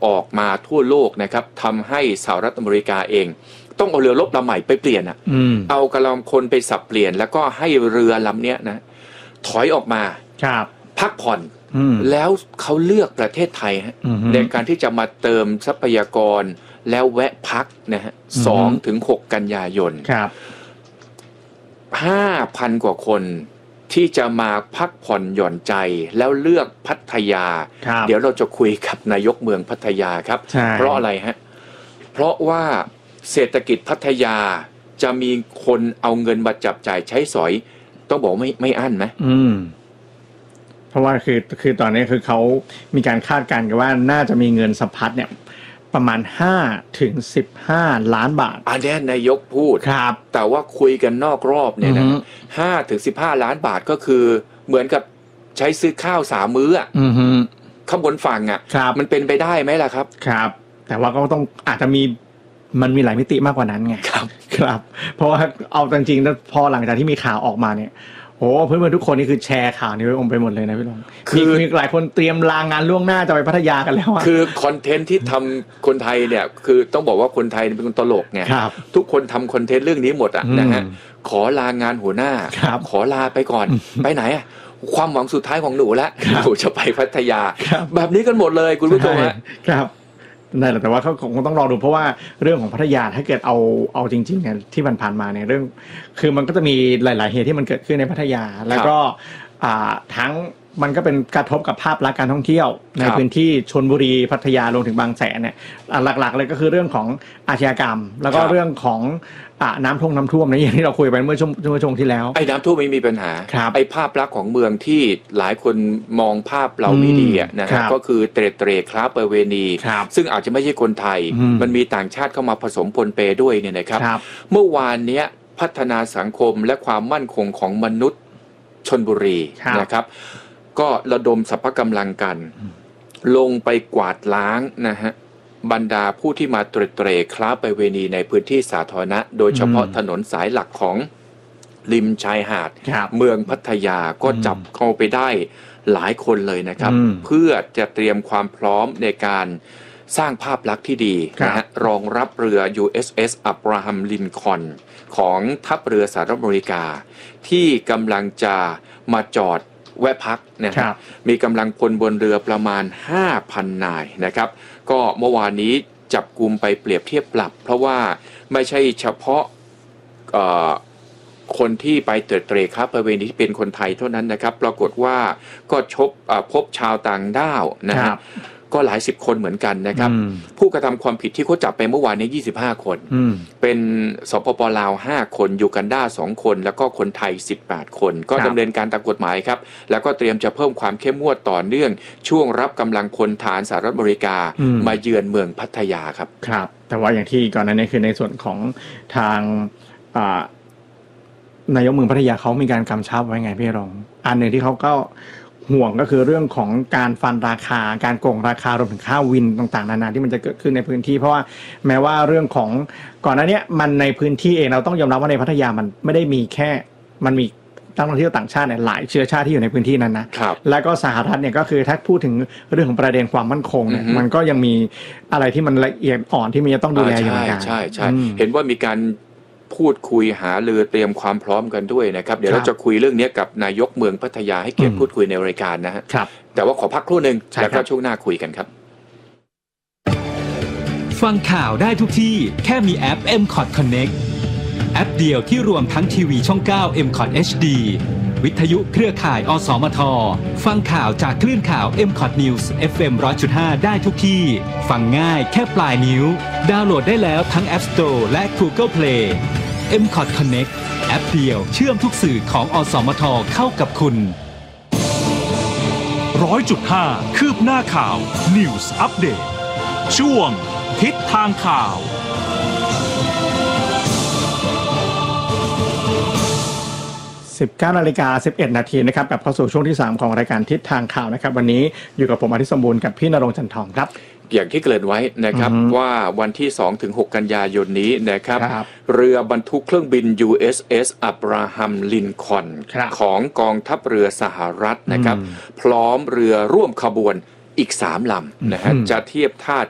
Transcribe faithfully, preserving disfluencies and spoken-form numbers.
ออกมาทั่วโลกนะครับทำให้สหรัฐอเมริกาเองต้องเอาเรือรบลำใหม่ไปเปลี่ยนอ่ะเอากำลังคนไปสับเปลี่ยนแล้วก็ให้เรือลำเนี้ยนะถอยออกมาพักผ่อนแล้วเขาเลือกประเทศไทยฮะในการที่จะมาเติมทรัพยากรแล้วแวะพักนะฮะสองถึงหกกันยายนห้าพันกว่าคนที่จะมาพักผ่อนหย่อนใจแล้วเลือกพัทยาเดี๋ยวเราจะคุยกับนายกเมืองพัทยาครับเพราะอะไรฮะเพราะว่าเศรษฐกิจพัทยาจะมีคนเอาเงินมาจับจ่ายใช้สอยต้องบอกไม่ไม่อั้นไหมอืมเพราะว่าคือคือตอนนี้คือเขามีการคาดการณ์กันว่าน่าจะมีเงินสะพัดเนี่ยประมาณห้าถึงสิบห้าล้านบาทอันนี้นายกพูดครับแต่ว่าคุยกันนอกรอบเนี่ยนะห้าถึงสิบห้าล้านบาทก็คือเหมือนกับใช้ซื้อข้าวสามมื้ออ่ะข้างบนฝั่งอ่ะมันเป็นไปได้ไหมล่ะครับครับแต่ว่าก็ต้องอาจจะมีมันมีหลายมิติมากกว่านั้นไงครับครับเพราะว่าเอาจริงๆแล้วพอหลังจากที่มีข่าวออกมาเนี่ยโอ้เพื่อนๆทุกคนนี่คือแชร์ข่าวนี้ไปอมไปหมดเลยนะพี่ลงคือมีหลายคนเตรียมลางงานล่วงหน้าจะไปพัทยากันแล้วคือคอนเทนต์ที่ทำคนไทยเนี่ยคือต้องบอกว่าคนไทยเป็นคนตลกไงทุกคนทำคอนเทนต์เรื่องนี้หมดอ่ะนะฮะขอลางานหัวหน้าขอลาไปก่อนไปไหนอ่ะความหวังสุดท้ายของหนูแล้วหนูจะไปพัทยาแบบนี้กันหมดเลยคุณผู้ชมครับนั่นแหละแต่ว่าเขาคงต้องรอดูเพราะว่าเรื่องของพัทยาถ้าเกิดเอาเอาจริงๆเนี่ยที่ผ่านๆมาเนี่ยเรื่องคือมันก็จะมีหลายๆเหตุที่มันเกิดขึ้นในพัทยาแล้วก็อ่าทั้งมันก็เป็นกระทบกับภาพลักษณ์การท่องเที่ยวในพื้นที่ชลบุรีพัทยาลงถึงบางแสนเนี่ยหลักๆเลยก็คือเรื่องของอาชญากรรมแล้วก็เรื่องของอ่าน้ำท่วมน้ำท่วมนะอย่างที่เราคุยไปเมื่อช่วงเมื่อช่วงที่แล้วไอ้น้ำท่วมไม่มีปัญหาไอ้ภาพลักษณ์ของเมืองที่หลายคนมองภาพเราไม่ดีอ่ะนะก็คือเตร่เตร่ค้าประเวณีซึ่งอาจจะไม่ใช่คนไทยมันมีต่างชาติเข้ามาผสมปนเปด้วยเนี่ยนะครับเมื่อวานเนี้ยพัฒนาสังคมและความมั่นคงของมนุษย์ชลบุรีนะครับก็ระดมสรรพกำลังกันลงไปกวาดล้างนะฮะบรรดาผู้ที่มาเตร่เตร่ค้าประเวณีในพื้นที่สาธารณะโดยเฉพาะถนนสายหลักของริมชายหาดเมืองพัทยาก็จับเข้าไปได้หลายคนเลยนะครับเพื่อจะเตรียมความพร้อมในการสร้างภาพลักษณ์ที่ดีนะฮะรองรับเรือ ยู เอส เอส Abraham Lincoln ของทัพเรือสหรัฐอเมริกาที่กำลังจะมาจอดแวะพักนะครับมีกำลังพลบนเรือประมาณ ห้าพัน นายนะครับก็เมื่อวานนี้จับกุมไปเปรียบเทียบปรับเพราะว่าไม่ใช่เฉพาะคนที่ไปเตร่เตร่ค้าประเวณีที่เป็นคนไทยเท่านั้นนะครับปรากฏว่าก็ชบพบชาวต่างด้าวนะครับก็หลายสิบคนเหมือนกันนะครับผู้กระทำความผิดที่เขาจับไปเมื่อวานนี้ยี่สิบห้าคนเป็นสปป.ลาวห้าคนยูกันดาสองคนแล้วก็คนไทยสิบแปดคนก็ดำเนินการตามกฎหมายครับแล้วก็เตรียมจะเพิ่มความเข้มงวดต่อเนื่องช่วงรับกำลังพลฐานสหรัฐอเมริกามาเยือนเมืองพัทยาครับครับแต่ว่าอย่างที่ก่อนหน้านี้คือในส่วนของทางนายกเมืองพัทยาเขามีการกำชับไว้ไงพี่รองอันหนึ่งที่เขาก็ห่วงก็คือเรื่องของการฟันราคาการโกงราคารวมถึงค่าวินต่างๆนานาที่มันจะเกิดขึ้นในพื้นที่เพราะว่าแม้ว่าเรื่องของก่อนหน้านี้มันในพื้นที่เองเราต้องยอมรับว่าในพัทยามันไม่ได้มีแค่มันมีนักท่องเที่ยวต่างชาติเนี่ยหลายเชื้อชาติที่อยู่ในพื้นที่นั้นนะแล้วก็สหรัฐเนี่ยก็คือถ้าพูดถึงเรื่องของประเด็นความมั่นคงเนี่ยมันก็ยังมีอะไรที่มันละเอียดอ่อนที่มันจะต้องดูแลอยู่เหมือนกันใช่ใช่เห็นว่ามีการพูดคุยหารือเตรียมความพร้อมกันด้วยนะครับเดี๋ยวเราจะคุยเรื่องนี้กับนายกเมืองพัทยาให้เกียรติพูดคุยในรายการนะฮะแต่ว่าขอพักครู่นึงแล้วก็ช่วงหน้าคุยกันครับฟังข่าวได้ทุกที่แค่มีแอป เอ็ม คอท Connect แอปเดียวที่รวมทั้งทีวีช่องเก้า เอ็ม คอท เอช ดี วิทยุเครือข่ายอสมทฟังข่าวจากคลื่นข่าว เอ็ม คอท News เอฟ เอ็ม หนึ่งร้อยจุดห้า ได้ทุกที่ฟังง่ายแค่ปลายนิ้วดาวน์โหลดได้แล้วทั้ง App Store และ Google Play เอ็ม คอท Connect แอปเดียวเชื่อมทุกสื่อของอสมทเข้ากับคุณหนึ่งร้อยจุดห้า คืบหน้าข่าว News Update ช่วงทิศทางข่าวสิบเก้านาฬิกาสิบเอ็ดนาทีนะครับกลับเข้าสู่ช่วงที่สามของรายการทิศทางข่าวนะครับวันนี้อยู่กับผมอาทิตย์สมบูรณ์กับพี่ณรงค์จันทองครับอย่างที่เกริ่นไว้นะครับว่าวันที่สองถึงหกกันยายนนี้นะครับเรือบรรทุกเครื่องบิน ยู เอส เอส Abraham Lincoln ของกองทัพเรือสหรัฐนะครับพร้อมเรือร่วมขบวนอีกสามลำนะฮะจะเทียบท่า